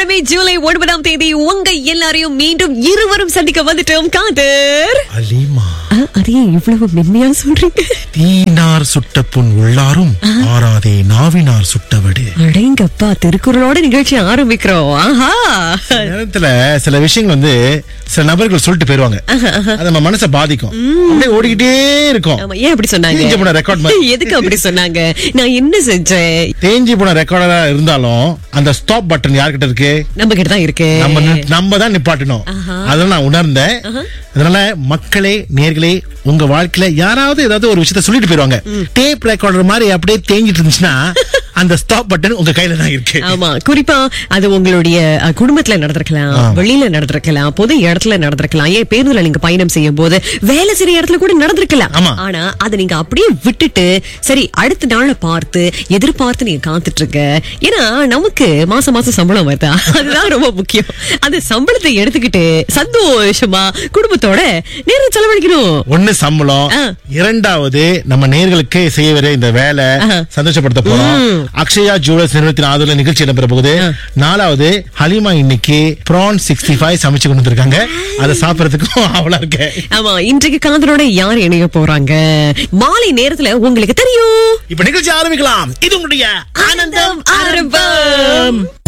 திங்கட்கிழமை ஜூலை 9ஆம் தேதி உங்க எல்லாரையும் மீண்டும் இருவரும் சந்திக்க வந்துட்டோம். காதர் அலிமா, அதே இவ்வளவு மென்மையா சொல்றீங்க? தீனார் சுட்ட புண் உள்ளாரும் ஆறாதே நாவினார் சுட்டவடு. அடேங்கப்பா, திருக்குறளோட நிகழ்ச்சி ஆரம்பிக்கிறோம். ஆஹா, நேரத்துல சில விஷயங்கள் சில நபர்கள் சொல்லிட்டு போயிருவாங்க. அது நம்ம மனசை பாதிக்கும், அப்படியே ஓடிக்கிட்டே இருக்கும். ஆமா, ஏன் அப்படி சொன்னாங்க? தேஞ்சு போன ரெக்கார்ட் மாதிரி. எதுக்கு அப்படி சொன்னாங்க? நான் என்ன செஞ்சேன்? தேஞ்சு போன ரெக்கார்டா இருந்தாலும் அந்த ஸ்டாப் பட்டன் யார்கிட்ட இருக்கு? நம்ம கிட்ட தான் இருக்கு. நம்ம தான் நிப்பாட்டணும். அதெல்லாம் நான் உணர்ந்தேன். அதனால மக்களே, நேர்களே, உங்க வாழ்க்கையில யாராவது ஏதாவது ஒரு விஷயத்த சொல்லிட்டு போயிருவாங்க. டேப் ரெக்கார்டர் மாதிரி அப்படியே தேஞ்சிட்டு இருந்துச்சுன்னா அந்த ஸ்டாப் பட்டன் உங்க கையில தான் இருக்கு. ஆமா, குறிப்பா அது உங்களுடைய குடும்பத்துல நடந்திருக்கலாம், வெளியில நடந்திருக்கலாம், பொது இடத்துல நடந்திருக்கலாம், ஏன் பேருந்துல நீங்க பயணம் செய்யும் போது, வேலை செய்யற இடத்துல கூட நடந்திருக்கலாம். ஆனா அதை நீங்க அப்படியே விட்டுட்டு சரி அடுத்த நாளை பார்த்து எதிர்பார்த்து நீங்க காத்துட்டு இருக்க. ஏன்னா நமக்கு மாசம் மாசம் சம்பளம் வருதா, அதுதான் ரொம்ப முக்கியம். அந்த சம்பளத்தை எடுத்துக்கிட்டு சந்தோஷமா குடும்பத்தோட நேரம் செலவழிக்கணும். ஒண்ணு சம்பளம், இரண்டாவது நம்ம நேர்களுக்கு செய்ய வர இந்த வேலை சந்தோஷப்படுத்த போறோம். அக்ஷயா ஜுவல்லர்ஸ் நிறுவனத்தின் ஆதரவுல நிகழ்ச்சி இடம்பெற போகுது. நாலாவது, ஹலிமா இன்னைக்கு prawn 65 சமைச்சு கொண்டு வந்திருக்காங்க. அதை சாப்பிடறதுக்கும் அவளா இருக்க. ஆமா, இன்றைக்கு காதலோட யார் இணைய போறாங்க மாலை நேரத்துல உங்களுக்கு தெரியும். இப்ப நிகழ்ச்சி ஆரம்பிக்கலாம். இது உங்களுடைய ஆனந்தம் ஆரம்பம்.